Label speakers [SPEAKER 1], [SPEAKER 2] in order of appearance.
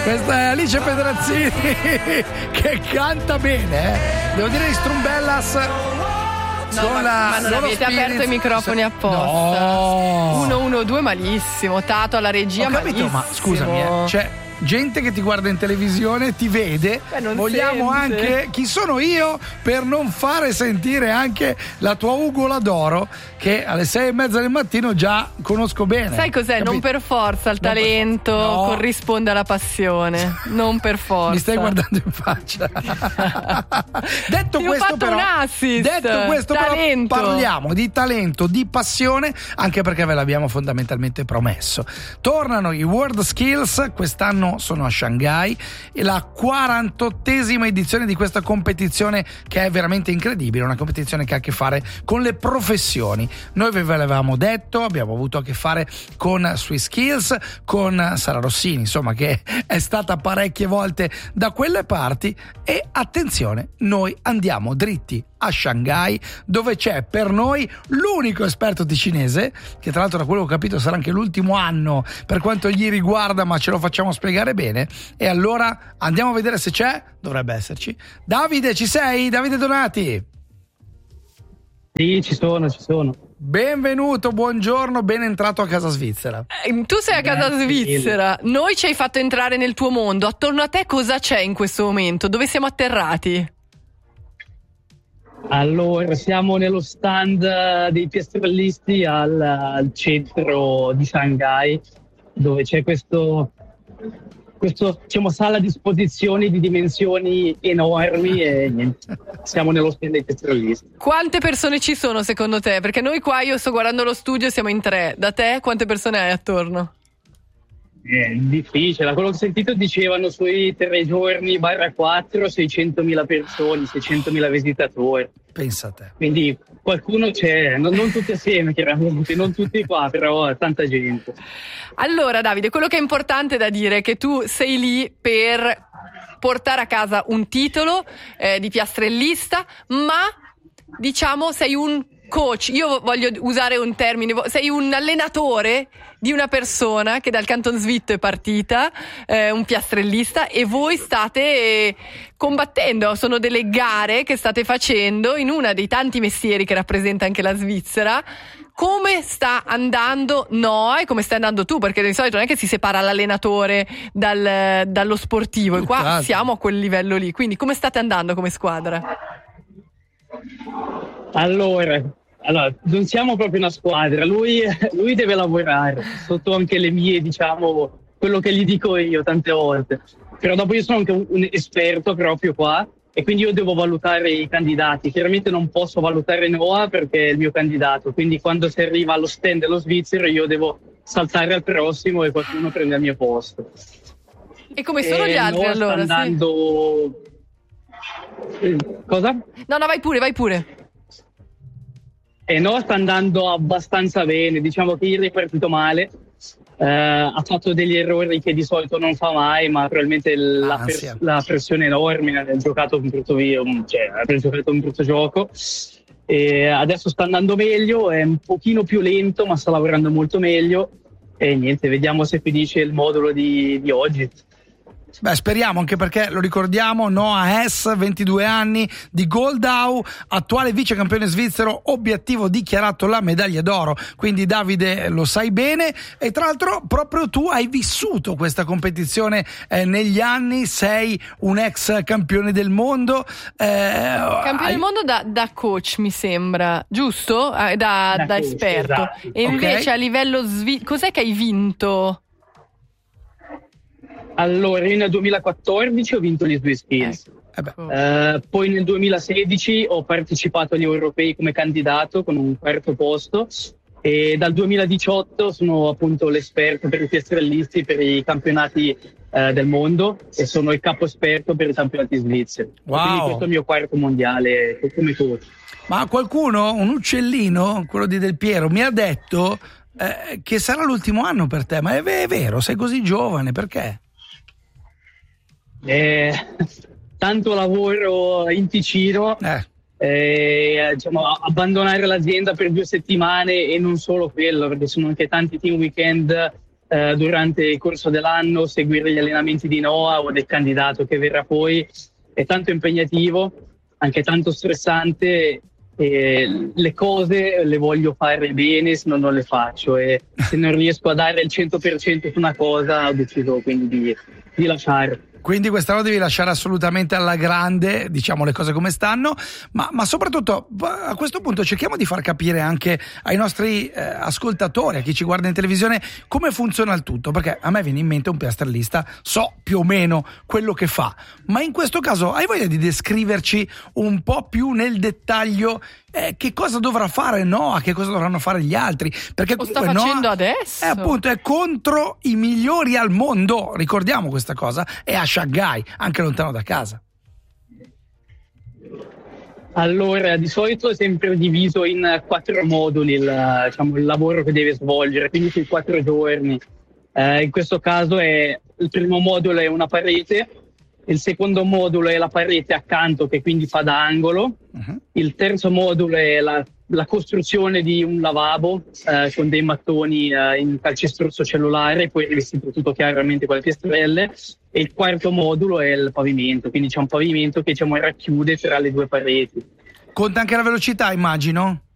[SPEAKER 1] Questa è Alice Pedrazzini che canta bene, Devo dire i Strumbellas.
[SPEAKER 2] No, ma non avete aperto i microfoni apposta.
[SPEAKER 1] No.
[SPEAKER 2] 112 malissimo. Tato alla regia.
[SPEAKER 1] Ho capito,
[SPEAKER 2] malissimo.
[SPEAKER 1] ma scusami, c'è gente che ti guarda in televisione, ti vede. Vogliamo
[SPEAKER 2] sente.
[SPEAKER 1] anche chi sono io per non fare sentire anche la tua ugola d'oro, che alle 6:30 del mattino già conosco bene.
[SPEAKER 2] Sai cos'è?
[SPEAKER 1] Capito?
[SPEAKER 2] Non per forza il talento
[SPEAKER 1] No.
[SPEAKER 2] corrisponde alla passione. Non per forza.
[SPEAKER 1] Mi stai guardando in faccia. Detto
[SPEAKER 2] Ti ho
[SPEAKER 1] questo,
[SPEAKER 2] fatto
[SPEAKER 1] però,
[SPEAKER 2] un assist.
[SPEAKER 1] però,
[SPEAKER 2] Talento.
[SPEAKER 1] parliamo di talento, di passione, anche perché ve l'abbiamo fondamentalmente promesso. Tornano i World Skills, quest'anno sono a Shanghai, e la 48esima edizione di questa competizione che è veramente incredibile, una competizione che ha a che fare con le professioni. Noi ve l'avevamo detto, abbiamo avuto a che fare con Swiss Skills, con Sara Rossini, insomma, che è stata parecchie volte da quelle parti, e attenzione, noi andiamo dritti a Shanghai, dove c'è per noi l'unico esperto ticinese, che tra l'altro da quello che ho capito sarà anche l'ultimo anno per quanto gli riguarda, ma ce lo facciamo spiegare bene. E allora andiamo a vedere se c'è, dovrebbe esserci. Davide, ci sei? Davide Donati?
[SPEAKER 3] Sì, ci sono.
[SPEAKER 1] Benvenuto, buongiorno, ben entrato a casa svizzera.
[SPEAKER 2] Tu sei a casa
[SPEAKER 3] Grazie
[SPEAKER 2] svizzera, noi ci hai fatto entrare nel tuo mondo. Attorno a te cosa c'è in questo momento? Dove siamo atterrati?
[SPEAKER 3] Allora, siamo nello stand dei piastrellisti al centro di Shanghai, dove c'è questo diciamo, sala di esposizioni di dimensioni enormi, e niente, siamo nello stand dei piastrellisti.
[SPEAKER 2] Quante persone ci sono secondo te? Perché noi qua, io sto guardando lo studio, siamo in 3. Da te quante persone hai attorno?
[SPEAKER 3] È difficile, da quello che ho sentito dicevano sui 3 giorni /4 600.000 persone, 600.000 visitatori.
[SPEAKER 1] Pensa a te.
[SPEAKER 3] Quindi qualcuno c'è, non tutti assieme chiaramente, non tutti qua, però tanta gente.
[SPEAKER 2] Allora Davide, quello che è importante da dire è che tu sei lì per portare a casa un titolo di piastrellista, ma diciamo sei un coach, io voglio usare un termine, sei un allenatore di una persona che dal Canton Svitto è partita, un piastrellista, e voi state combattendo, sono delle gare che state facendo in uno dei tanti mestieri che rappresenta anche la Svizzera. Come sta andando Noah e come stai andando tu? Perché di solito non è che si separa l'allenatore dallo sportivo, e qua siamo a quel livello lì, quindi come state andando come squadra?
[SPEAKER 3] Allora, non siamo proprio una squadra, lui deve lavorare sotto anche le mie, diciamo, quello che gli dico io tante volte, però dopo io sono anche un esperto proprio qua, e quindi io devo valutare i candidati. Chiaramente non posso valutare Noah perché è il mio candidato, quindi quando si arriva allo stand dello svizzero io devo saltare al prossimo e qualcuno prende il mio posto.
[SPEAKER 2] E come sono gli altri
[SPEAKER 3] Noah
[SPEAKER 2] allora?
[SPEAKER 3] sta andando... Cosa?
[SPEAKER 2] No, vai pure.
[SPEAKER 3] Noah sta andando abbastanza bene, diciamo che ieri è partito male, ha fatto degli errori che di solito non fa mai, ma probabilmente la pressione enorme, ha giocato un brutto gioco, e adesso sta andando meglio, è un pochino più lento ma sta lavorando molto meglio, e niente, vediamo se finisce il modulo di oggi.
[SPEAKER 1] Beh, speriamo, anche perché lo ricordiamo, Noah Hess, 22 anni, di Goldau, attuale vice campione svizzero, obiettivo dichiarato la medaglia d'oro, quindi Davide lo sai bene, e tra l'altro proprio tu hai vissuto questa competizione negli anni, sei un ex campione del mondo.
[SPEAKER 2] Campione del mondo da coach, mi sembra, giusto? Da
[SPEAKER 3] coach,
[SPEAKER 2] esperto.
[SPEAKER 3] esatto.
[SPEAKER 2] E invece a livello cos'è che hai vinto?
[SPEAKER 3] Allora, io nel 2014 ho vinto gli Swiss Skills. Poi nel 2016 ho partecipato agli europei come candidato con un 4° posto, e dal 2018 sono appunto l'esperto per i piastrellisti per i campionati del mondo, e sono il capo esperto per i campionati svizzeri.
[SPEAKER 1] Wow.
[SPEAKER 3] Quindi questo è il mio 4° mondiale come coach.
[SPEAKER 1] Ma qualcuno, un uccellino, quello di Del Piero, mi ha detto che sarà l'ultimo anno per te, ma è vero, sei così giovane, perché?
[SPEAKER 3] Tanto lavoro in Ticino, diciamo, abbandonare l'azienda per 2 settimane, e non solo quello, perché sono anche tanti team weekend durante il corso dell'anno, seguire gli allenamenti di Noah o del candidato che verrà poi, è tanto impegnativo, anche tanto stressante. E le cose le voglio fare bene, se no non le faccio, e se non riesco a dare il 100% su una cosa ho deciso quindi di lasciare.
[SPEAKER 1] Quindi quest'anno devi lasciare assolutamente alla grande, diciamo le cose come stanno, ma soprattutto a questo punto cerchiamo di far capire anche ai nostri ascoltatori, a chi ci guarda in televisione, come funziona il tutto, perché a me viene in mente un piastrellista, so più o meno quello che fa, ma in questo caso hai voglia di descriverci un po' più nel dettaglio che cosa dovrà fare Noah, che cosa dovranno fare gli altri, perché
[SPEAKER 2] lo sta facendo adesso,
[SPEAKER 1] appunto è contro i migliori al mondo, ricordiamo questa cosa, è a Shanghai, anche lontano da casa.
[SPEAKER 3] Allora, di solito è sempre diviso in 4 moduli il lavoro che deve svolgere, quindi sui 4 giorni. In questo caso il primo modulo è una parete, il secondo modulo è la parete accanto che quindi fa da angolo, il terzo modulo è la costruzione di un lavabo con dei mattoni in calcestruzzo cellulare, poi rivestito tutto chiaramente con le piastrelle, e il quarto modulo è il pavimento, quindi c'è un pavimento che racchiude tra le 2 pareti.
[SPEAKER 1] Conta anche la velocità, immagino?